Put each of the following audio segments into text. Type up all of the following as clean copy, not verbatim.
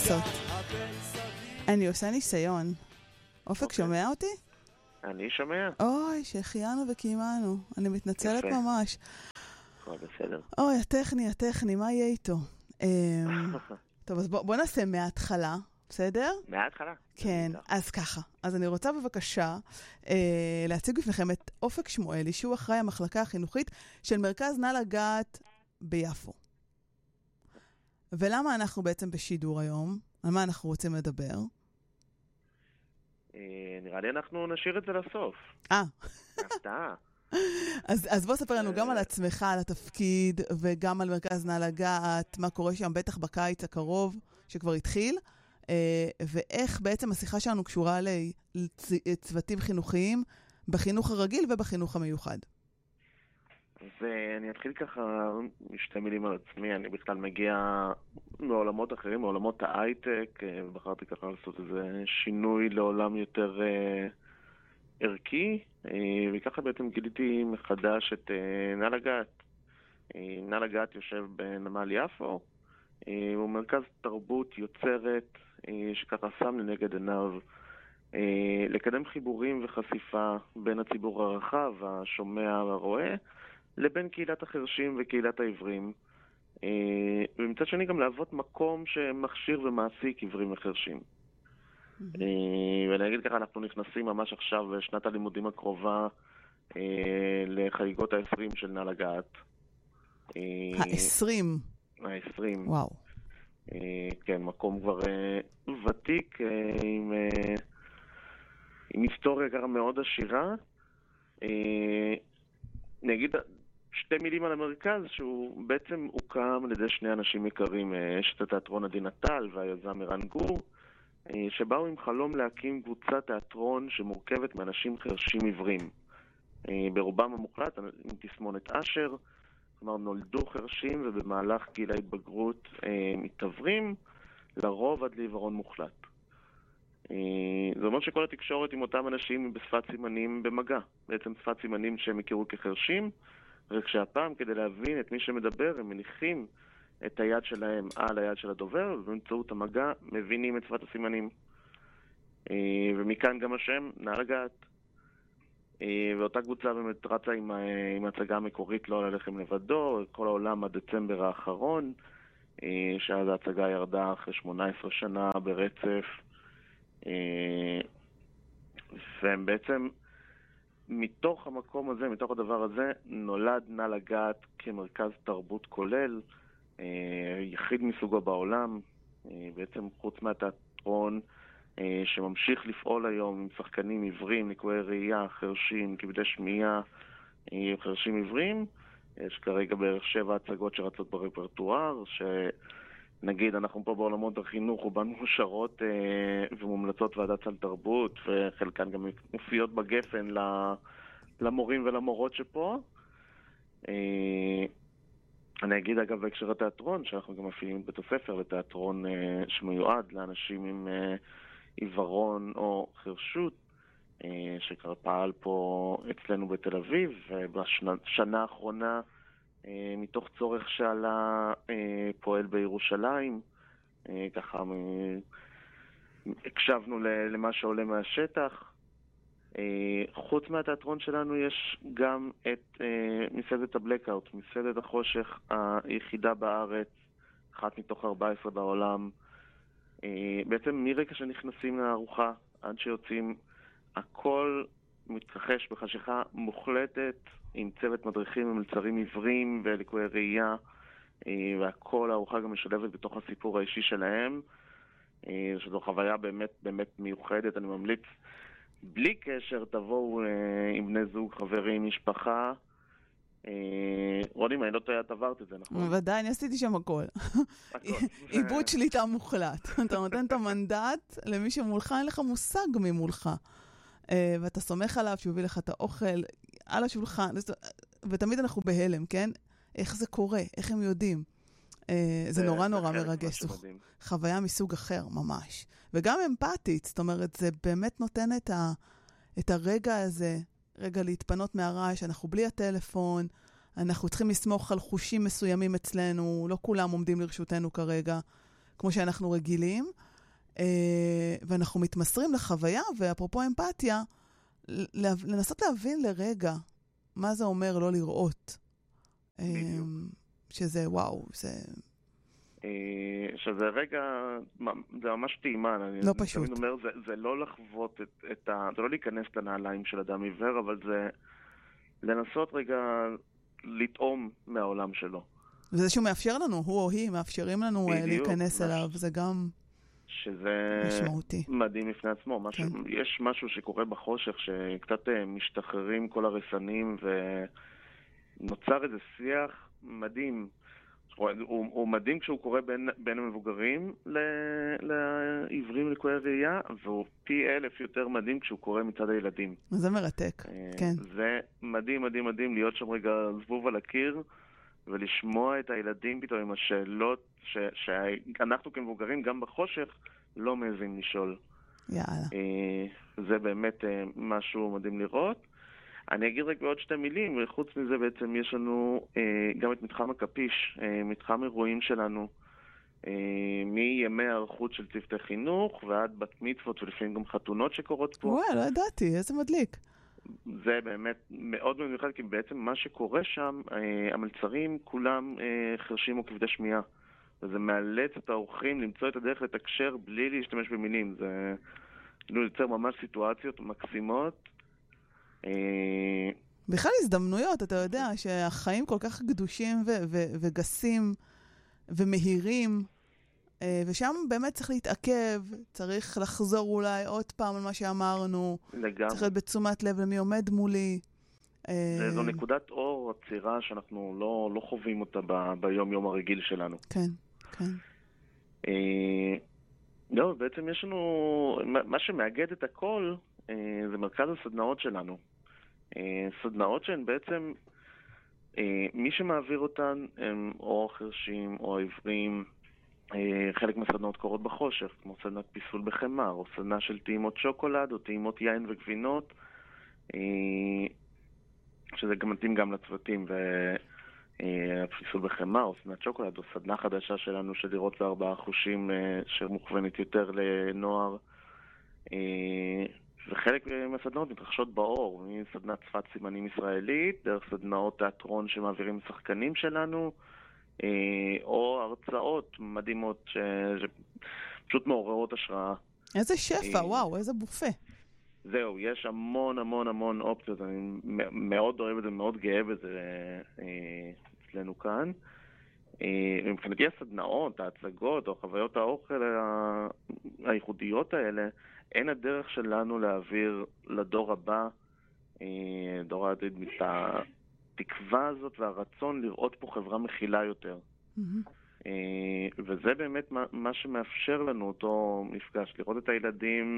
לעשות? אני עושה ניסיון. אופק שומע אותי? אני שומע. אוי, שהחיינו וקיימנו. אני מתנצלת ממש. בסדר. אוי, הטכני, מה יהיה איתו? טוב, אז בוא נעשה מההתחלה, בסדר? מההתחלה? כן, אז ככה. אז אני רוצה בבקשה להציג בפניכם את אופק שמואלי, שהוא אחראי המחלקה החינוכית של מרכז נא לגעת ביפו. ולמה אנחנו בעצם בשידור היום? על מה אנחנו רוצים לדבר? נראה לי אנחנו נשאיר את זה לסוף. הפתעה. אז בוא ספר לנו גם על עצמך, על התפקיד, וגם על מרכז נא לגעת, מה קורה שם בטח בקיץ הקרוב, שכבר התחיל, ואיך בעצם השיחה שלנו קשורה לצוותים חינוכיים, בחינוך הרגיל ובחינוך המיוחד. אז אני אתחיל ככה משתי מילים על עצמי. אני בכלל מגיע מעולמות אחרים, מעולמות ההייטק, ובחרתי ככה לעשות איזה שינוי לעולם יותר ערכי, וככה בעצם גיליתי מחדש את נא לגעת. נא לגעת יושב בנמל יפו, הוא מרכז תרבות יוצרת שככה שם לנגד עיניו לקדם חיבורים וחשיפה בין הציבור הרחב, השומע והרואה, לבין קהילת החרשים וקהילת העברים, ומצד שני גם להוות מקום שמכשיר ומעסיק עברים וחרשים. ואני אגיד ככה, אנחנו נכנסים ממש עכשיו בשנת הלימודים הקרובה לחגיגות ה-20 של נא לגעת. ה-20? ה-20. וואו. כן, מקום כבר ותיק, עם היסטוריה ככה מאוד עשירה. נגיד שתי מילים על המרכז, שהוא בעצם הוקם על ידי שני אנשים יקרים, יש את התיאטרון עדי נטל והיזם ערן גור, שבאו עם חלום להקים קבוצת תיאטרון שמורכבת מאנשים חרשים עיוורים. ברובם המוחלט, עם תסמונת אשר, כלומר נולדו חרשים ובמהלך גיל ההתבגרות מתעוורים, לרוב עד לעיוורון מוחלט. זאת אומרת שכל התקשורת עם אותם אנשים היא בשפת סימנים במגע, בעצם שפת סימנים שהם הכירו כחרשים, רק שהפעם כדי להבין את מי שמדבר הם מניחים את היד שלהם על היד של הדובר, ובאמצעות המגע מבינים את שפת הסימנים. ומכאן גם השם, נא לגעת. ואותה קבוצה באמת רצה עם ההצגה המקורית לא ללחם לבדו, כל העולם עד דצמבר האחרון, שאז ההצגה ירדה אחרי 18 שנה ברצף, והם בעצם מתוך המקום הזה, מתוך הדבר הזה, נולד נא לגעת כמרכז תרבות כולל, יחיד מסוגו בעולם, בעצם חוץ מהתיאטרון שממשיך לפעול היום עם שחקנים עיוורים, לקויי ראייה, חרשים, כבדי שמיעה, חרשים עיוורים. יש כרגע בערך 7 הצגות שרצות ברפרטואר, שנגיד אנחנו פה בעולמות החינוך ובן מאושרות ומומלצות ועדת סל תרבות, וחלקן גם מופיעות בגפן למורים ולמורות שפה. אני אגיד אגב בהקשר התיאטרון, שאנחנו גם מפעילים את בית הספר לתיאטרון שמיועד לאנשים עם עיוורון או חרשות, שכבר פעל פה אצלנו בתל אביב, ובשנה האחרונה מתוך צורך שעלה פועל בירושלים, ככה הקשבנו למה שעולה מהשטח. חוץ מהתיאטרון שלנו יש גם את מסעדת הבלקאוט, מסעדת החושך היחידה בארץ, אחת מתוך 14 בעולם. בעצם מרגע שנכנסים לארוחה עד שיוצאים, הכל מתרחש בחשיכה מוחלטת עם צוות מדריכים ומלצרים עיוורים וליקויי ראייה, והכל הארוחה גם משלבת בתוך הסיפור האישי שלהם, שזו חוויה באמת באמת מיוחדת. אני ממליץ בלי קשר, תבואו עם בני זוג, חברים, משפחה. רוני, מה, אני לא טועה, את עברת את זה, נכון? בוודאי, אני עשיתי שם הכל. עיבוד שליטה מוחלט. אתה נותן את המנדט למי שמולך, אין לך מושג ממולך. ואתה סומך עליו שיוביל לך את האוכל על השולחן. ותמיד אנחנו בהלם, כן? איך זה קורה? איך הם יודעים? זה נורא נורא מרגש. חוויה מסוג אחר, ממש. וגם אמפתית, זאת אומרת, זה באמת נותן את הרגע הזה, רגע להתפנות מהרעש, אנחנו בלי הטלפון, אנחנו צריכים לסמוך על חושים מסוימים אצלנו, לא כולם עומדים לרשותנו כרגע, כמו שאנחנו רגילים, ואנחנו מתמסרים לחוויה, ואפרופו אמפתיה, לנסות להבין לרגע מה זה אומר לא לראות. שזה וואו, שזה רגע, זה ממש טעימה. לא פשוט. אני אומר, זה לא לחוות זה לא להיכנס לנעליים של אדם עיוור, אבל זה לנסות רגע לטעום מהעולם שלו. וזה שהוא מאפשר לנו, הוא או היא, מאפשרים לנו להיכנס אליו, זה גם שזה משמעותי. מדהים לפני עצמו. יש משהו שקורה בחושך, שקצת משתחררים כל הרסנים, ונוצר איזה שיח מדהים. הוא מדהים כשהוא קורה בין המבוגרים לעיוורים לקויי ראייה, והוא פי 1000 יותר מדהים כשהוא קורה מצד הילדים. זה מרתק, כן. זה מדהים, מדהים, מדהים להיות שם רגע זבוב על הקיר, ולשמוע את הילדים פתאום עם השאלות שאנחנו כמבוגרים גם בחושך לא מעזים לשאול. יאללה. זה באמת משהו מדהים לראות. אני אגיד רק בעוד 2 מילים, וחוץ מזה בעצם יש לנו גם את מתחם הקפיש, מתחם אירועים שלנו, מימי הערכות של צוותי חינוך ועד בת מצוות ולפעמים גם חתונות שקורות פה. וואי, לא ידעתי, איזה מדליק. זה באמת מאוד מיוחד, כי בעצם מה שקורה שם, המלצרים כולם חרשים או כבדי שמיעה. וזה מאלץ את האורחים למצוא את הדרך לתקשר בלי להשתמש במילים. זה יוצר ממש סיטואציות מקסימות. בכלל הזדמנויות, אתה יודע, שהחיים כל כך גדושים וגסים ומהירים, ושם באמת צריך להתעכב, צריך לחזור אולי עוד פעם על מה שאמרנו, לגמרי. צריך להיות בתשומת לב למי עומד מולי. זו נקודת אור עצירה שאנחנו לא חווים אותה ביום הרגיל שלנו. כן, כן. לא, בעצם יש לנו, מה שמאגד את הכל, זה מרכז הסדנאות שלנו. סדנאות שהן בעצם, מי שמעביר אותן הם או חרשים או עיוורים. חלק מהסדנאות קורות בחושך, כמו סדנת פיסול בחמר, או סדנה של טעימות שוקולד, או טעימות יין וגבינות, שזה גם מתאים גם לצוותים, והפיסול בחמר, או סדנת שוקולד, או סדנה חדשה שלנו של לראות ב4 חושים, שמוכוונת יותר לנוער. וחלק מהסדנאות מתרחשות באור, מסדנת שפת סימנים ישראלית, דרך סדנאות תיאטרון שמעבירים שחקנים שלנו, או הרצאות מדהימות שפשוט מעוררות השראה. איזה שפע, וואו, איזה בופה. זהו, יש המון המון המון אופציות, אני מאוד אוהב את זה, מאוד גאה בזה אצלנו כאן. מבחינתי הסדנאות, ההצגות או חוויות האוכל הייחודיות האלה, אין הדרך שלנו להעביר לדור הבא, דור העתיד, את התקווה הזאת והרצון לראות פה חברה מכילה יותר. וזה באמת מה שמאפשר לנו אותו מפגש, לראות את הילדים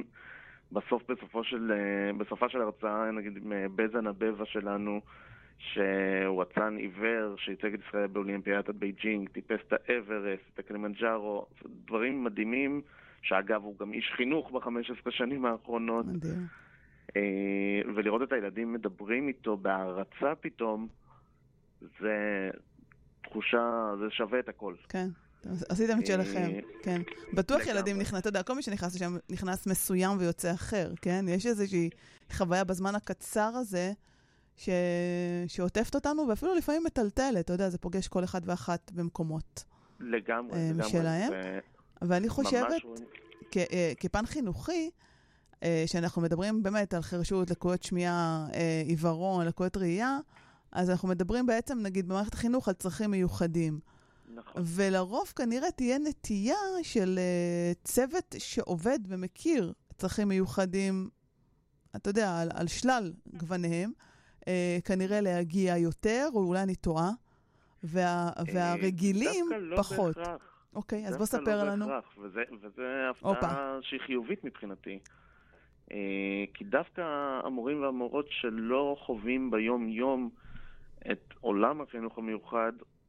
בסופה של הרצאה, נגיד בזן הבבה שלנו, שהוא אצן עיוור שייצג את ישראל באולימפיאדת בייג'ינג, טיפס את האברסט, את הקלימנג'ארו, דברים מדהימים, שאגב הוא גם איש חינוך ב15 שנים האחרונות. מדהים. ולראות את הילדים מדברים איתו בהערצה פתאום, זה תחושה, זה שווה את הכל. כן, עשיתם את שלכם, כן. בטוח ילדים נכנס, אתה יודע, כל מי שנכנס לשם נכנס מסוים ויוצא אחר, כן? יש איזושהי חוויה בזמן הקצר הזה, שעוטפת אותנו, ואפילו לפעמים מטלטלת, אתה יודע, זה פוגש כל אחד ואחת במקומות. לגמרי, משלהם. ואני חושבת, כפן חינוכי, שאנחנו מדברים באמת על חרשות, לקויות שמיעה, עיוורון, לקויות ראייה, אז אנחנו מדברים בעצם, נגיד, במערכת החינוך על צרכים מיוחדים. נכון. ולרוב כנראה תהיה נטייה של צוות שעובד ומכיר צרכים מיוחדים, אתה יודע, על שלל גווניהם, כנראה להגיע יותר, או אולי אני טועה, והרגילים פחות. דווקא לא בהכרח. אוקיי, אז בוא ספר לנו. וזה הפתעה שהיא חיובית מבחינתי. כי דווקא המורים והמורות שלא חווים ביום-יום את עולם החינוך המיוחד,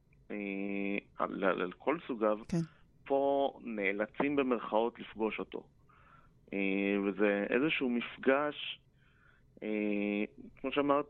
על כל סוגיו, כן. פה נאלצים במרכאות לפגוש אותו. וזה איזשהו מפגש, כמו שאמרת,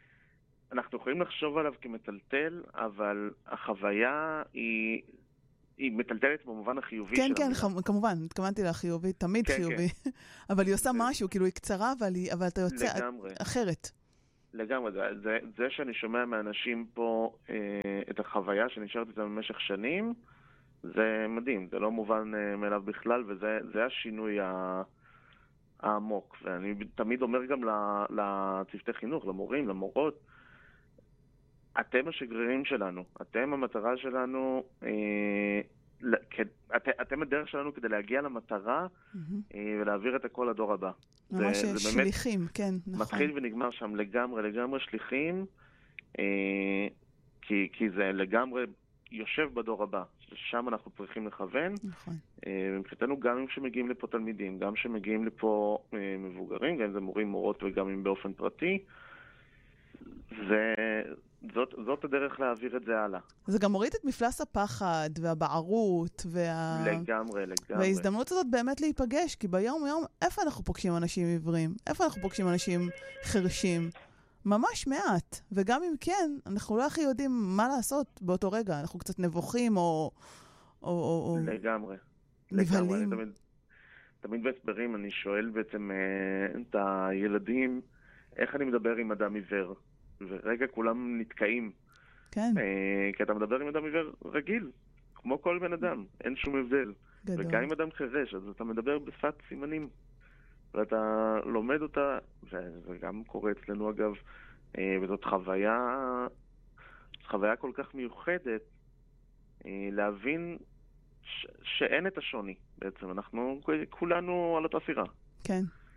אנחנו יכולים לחשוב עליו כמטלטל, אבל החוויה היא היא מטלטלת במובן החיובי כן, של כן, המילה. כמובן, התכוונתי לחיובי, תמיד כן, חיובי. אבל היא עושה משהו, כאילו היא קצרה, אבל אתה יוצא אחרת. לגמרי, זה שאני שומע מאנשים פה את החוויה שנשארת איתה במשך שנים, זה מדהים, זה לא מובן מאליו בכלל, וזה השינוי העמוק. ואני תמיד אומר גם לצוותי חינוך, למורים, למורות, אתם השגרירים שלנו, אתם המטרה שלנו, אתם הדרך שלנו כדי להגיע למטרה ולהעביר את הכל לדור הבא. ממש שליחים, כן, נכון. מתחיל ונגמר שם לגמרי שליחים, כי זה לגמרי יושב בדור הבא. שם אנחנו צריכים לכוון. נכון. מבחינתנו גם אם שמגיעים לפה תלמידים, גם שמגיעים לפה מבוגרים, גם אם זה מורים, מורות וגם אם באופן פרטי, זאת הדרך להעביר את זה הלאה. זה גם מוריד את מפלס הפחד והבערות לגמרי. וההזדמנות הזאת באמת להיפגש, כי ביום איפה אנחנו פוגשים אנשים עיוורים? איפה אנחנו פוגשים אנשים חרשים? ממש מעט. וגם אם כן, אנחנו לא הכי יודעים מה לעשות באותו רגע. אנחנו קצת נבוכים או לגמרי. נבהלים. תמיד בהסברים אני שואל בעצם את הילדים, איך אני מדבר עם אדם עיוור? ורגע כולם נתקעים. כן. כי אתה מדבר עם אדם עיוור רגיל, כמו כל בן אדם, אין שום הבדל. גדול. וגם עם אדם חרש, אז אתה מדבר בשפת סימנים, ואתה לומד אותה, וזה גם קורה אצלנו אגב, וזאת חוויה כל כך מיוחדת, להבין שאין את השוני בעצם, אנחנו כולנו על אותה סירה. כן.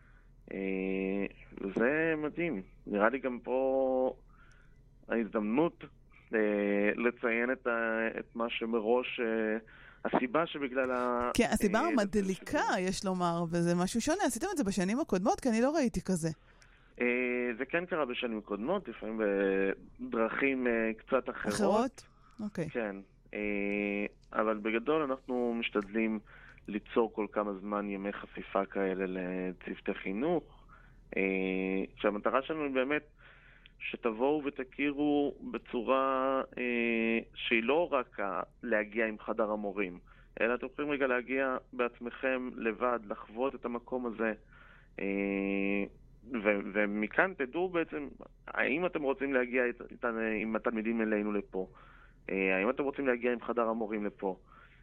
וזה מדהים. נראה לי גם פה ההזדמנות לציין את מה שמראש, הסיבה שבגלל כן, הסיבה המדליקה, יש לומר, וזה משהו שונה. עשיתם את זה בשנים הקודמות? כי אני לא ראיתי כזה. זה כן קרה בשנים הקודמות, לפעמים בדרכים קצת אחרות. אחרות? אוקיי. כן. אבל בגדול אנחנו משתדלים ליצור כל כמה זמן ימי חשיפה כאלה לצוותי חינוך, שהמטרה שלנו היא באמת שתבואו ותכירו בצורה שהיא לא רק להגיע עם חדר המורים, אלא אתם יכולים רגע להגיע בעצמכם לבד, לחוות את המקום הזה, ומכאן תדעו בעצם האם אתם רוצים להגיע עם התלמידים אלינו לפה, האם אתם רוצים להגיע עם חדר המורים לפה.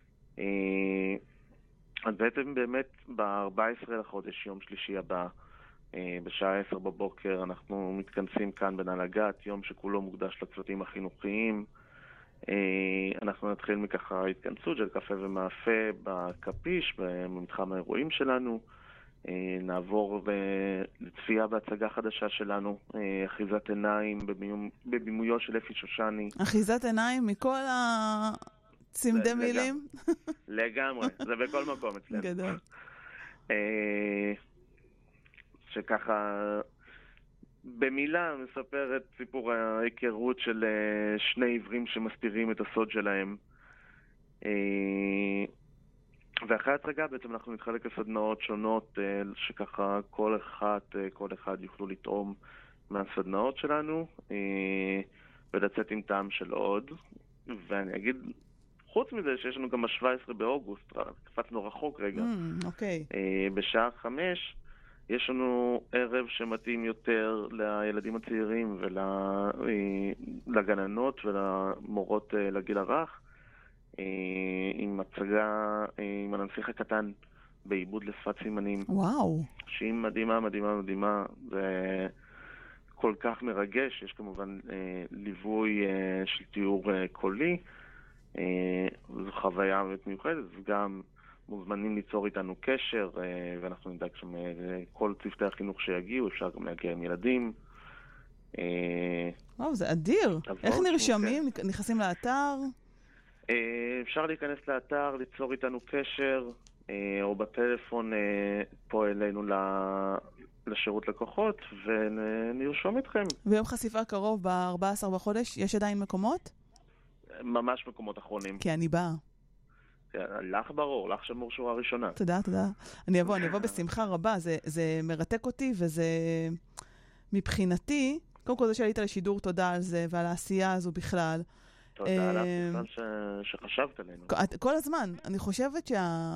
אז בעצם באמת ב-14 לחודש, יום שלישי הבא, בשעה 10 בבוקר, אנחנו מתכנסים כאן בנהל הגת, יום שכולו מוקדש לצוותים החינוכיים. אנחנו נתחיל מככה התכנסות של קפה ומאפה בקפיש, במתחם האירועים שלנו. נעבור לצפייה בהצגה חדשה שלנו, אחיזת עיניים, בבימויו של אפי שושני. אחיזת עיניים מכל צמדי מילים? לגמרי, זה בכל מקום אצלנו. גדול. שככה במילה מספר את סיפור ההיכרות של שני עיוורים שמסתירים את הסוד שלהם. ואחרי ההצגה בעצם אנחנו נתחלק לסדנאות שונות שככה כל אחד יוכלו לתרום מהסדנאות שלנו ולצאת עם טעם של עוד. ואני אגיד, חוץ מזה שיש לנו גם ב-17 באוגוסט, קפצנו רחוק רגע, אוקיי. בשעה 5 יש לנו ערב שמתאים יותר לילדים הצעירים ולגננות ולמורות לגיל הרך, עם הצגה עם הנסיך הקטן בעיבוד לשפת סימנים. וואו. שהיא מדהימה. זה כל כך מרגש. יש כמובן ליווי של תיאור קולי. זו חוויה מיוחדת, וגם מוזמנים ליצור איתנו קשר, ואנחנו נדאג שכל צוותי החינוך שיגיעו, אפשר גם להגיע עם ילדים. וואו, זה אדיר. איך נרשמים? נכנסים לאתר? אפשר להיכנס לאתר, ליצור איתנו קשר, או בטלפון פה אלינו לשירות לקוחות, ונרשום אתכם. ויום חשיפה קרוב ב-14 בחודש, יש עדיין מקומות? ממש מקומות אחרונים. כי אני באה. לך ברור, לך שמור שורה ראשונה. תודה. אני אבוא בשמחה רבה, זה מרתק אותי, וזה מבחינתי, קודם כל זה שעלית לשידור, תודה על זה, ועל העשייה הזו בכלל. תודה על הפרסם שחשבת עלינו. כל הזמן. אני חושבת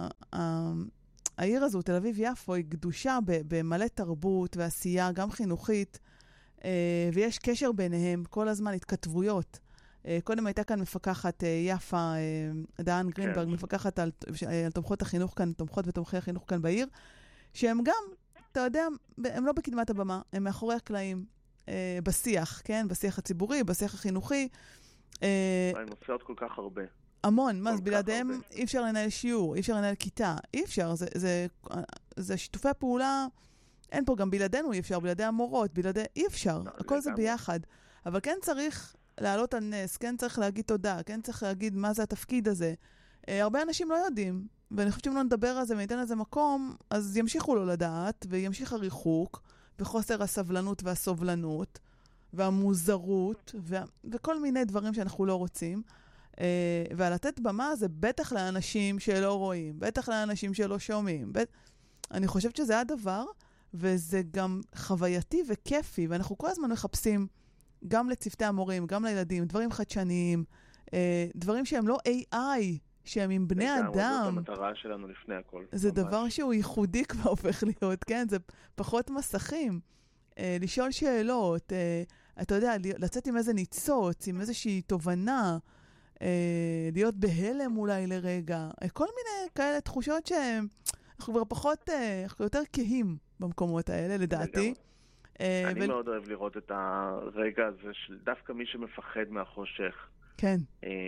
שהעיר הזו, תל אביב-יפו, היא קדושה במלא תרבות ועשייה, גם חינוכית, ויש קשר ביניהם כל הזמן, התכתבויות. קודם הייתה כאן מפקחת יפה, דהן גרינברג, מפקחת על תומכות החינוך כאן, תומכות ותומכי החינוך כאן בעיר, שהם גם, אתה יודע, הם לא בקדמת הבמה, הם מאחורי הקלעים, בשיח, כן? בשיח הציבורי, בשיח החינוכי. הם עושות כל כך הרבה. המון, מה, בלעדיהם אי אפשר לנהל שיעור, אי אפשר לנהל כיתה, אי אפשר, זה שיתופי פעולה, אין פה גם בלעדינו אי אפשר, בלעדי המורות, אי אפשר, הכל זה ביחד. אבל כן צריך לעלות על נס, כן צריך להגיד תודה, כן צריך להגיד מה זה התפקיד הזה. הרבה אנשים לא יודעים, ואני חושבת שאם לא נדבר על זה וניתן לזה מקום, אז ימשיכו לא לדעת, וימשיך הריחוק, וחוסר הסבלנות והסובלנות, והמוזרות, וכל מיני דברים שאנחנו לא רוצים. ולתת במה זה בטח לאנשים שלא רואים, בטח לאנשים שלא שומעים. אני חושבת שזה הדבר, וזה גם חווייתי וכיפי, ואנחנו כל הזמן מחפשים גם לצוותי המורים, גם לילדים, דברים חדשניים, דברים שהם לא AI, שהם עם בני אדם. זאת המטרה שלנו לפני הכל. זה דבר שהוא ייחודי כבר הופך להיות, כן? זה פחות מסכים. לשאול שאלות, אתה יודע, לצאת עם איזה ניצוץ, עם איזושהי תובנה, להיות בהלם אולי לרגע. כל מיני כאלה תחושות שאנחנו כבר פחות, אנחנו יותר כהים במקומות האלה, לדעתי. אני מאוד אוהב לראות את הרגע הזה של דווקא מי שמפחד מהחושך. כן.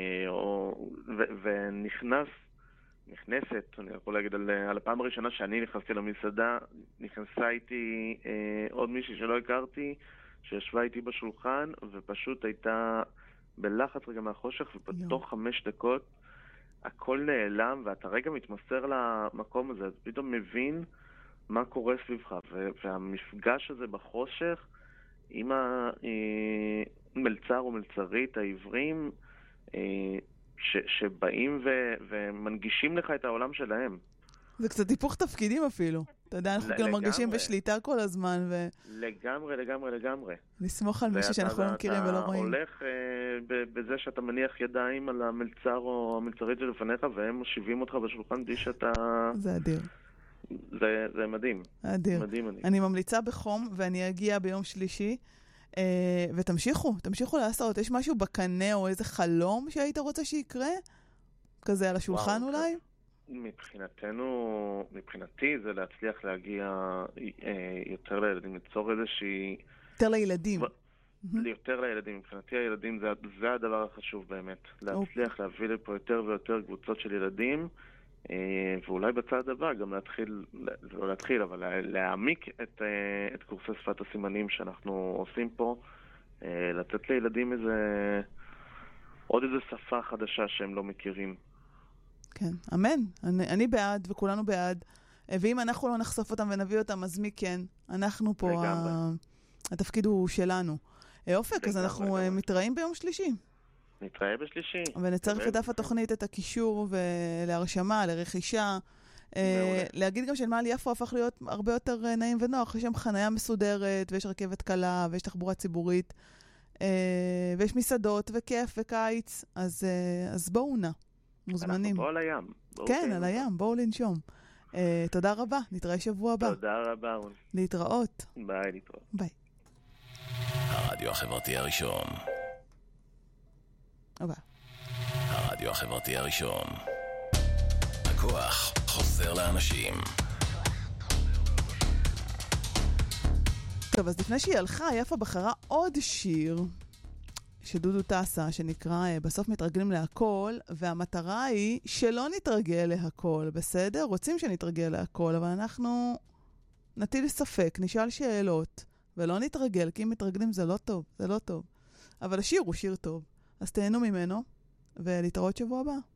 נכנסת, אני יכול להגיד על הפעם הראשונה שאני נכנסתי למסעדה, נכנסה איתי עוד מישהי שלא הכרתי, שישבה איתי בשולחן, ופשוט הייתה בלחץ רגע מהחושך, ובתוך 5 דקות הכל נעלם, ואתה רגע מתמסר למקום הזה, אז פתאום מבין מה קורה סביבך, והמפגש הזה בחושך עם המלצר או מלצרית, העברים, שבאים ומנגישים לך את העולם שלהם. זה קצת היפוך תפקידים אפילו. אתה יודע, אנחנו כאילו מרגישים בשליטה כל הזמן. לגמרי. לסמוך על מישהו שאנחנו לא מכירים ולא רואים. ואתה הולך בזה שאתה מניח ידיים על המלצר או המלצרית שלפניך, והם מושיבים אותך בשולחן בלי שאתה... זה אדיר. זה מדהים. אדיר. אני ממליצה בחום, ואני אגיע ביום שלישי, ותמשיכו לעשות. יש משהו בקנה או איזה חלום שהיית רוצה שיקרה? כזה על השולחן אולי? מבחינתי זה להצליח להגיע יותר לילדים, ליצור איזושהי... יותר לילדים. יותר לילדים. מבחינתי הילדים זה הדבר החשוב באמת. להצליח להביא לפה יותר ויותר קבוצות של ילדים, ואולי בצד הבא גם אבל להעמיק את קורסי שפת הסימנים שאנחנו עושים פה, לתת לילדים עוד איזו שפה חדשה שהם לא מכירים. כן, אמן. אני בעד וכולנו בעד. ואם אנחנו לא נחשוף אותם ונביא אותם, אז מי כן? אנחנו פה, התפקיד הוא שלנו. אופק, אז אנחנו מתראים ביום שלישי. נתראה בשלישי. ונצרף לדף התוכנית את הקישור להרשמה, לרכישה. להגיד גם שנמל יפו הפך להיות הרבה יותר נעים ונוח. יש שם חנייה מסודרת, ויש רכבת קלה, ויש תחבורה ציבורית, ויש מסעדות, וכיף, וקיץ. אז בואו נע. מוזמנים. אנחנו פה על הים. כן, על הים. בואו לנשום. תודה רבה. נתראה שבוע הבא. תודה רבה. להתראות. ביי, להתראות. ביי. הרדיו החברתי הראשון. הרדיו החברתי הראשון. הכוח חוזר לאנשים. טוב, אז לפני שהיא הלכה, יפה בחרה עוד שיר שדודו טסה, שנקרא בסוף מתרגלים להכל, והמטרה היא שלא נתרגל להכל, בסדר? רוצים שנתרגל להכל, אבל אנחנו נטיל ספק, נשאל שאלות, ולא נתרגל, כי אם מתרגלים זה לא טוב, זה לא טוב. אבל השיר הוא שיר טוב. אז תהנו ממנו, ולהתראות שבוע הבא.